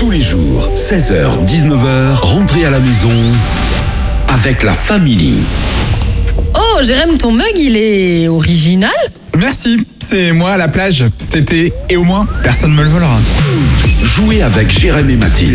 Tous les jours, 16h, 19h, rentrez à la maison avec la famille. Oh, Jérém, ton mug, il est original. Merci, c'est moi à la plage cet été et au moins personne me le volera. Jouez avec Jérém et Mathilde.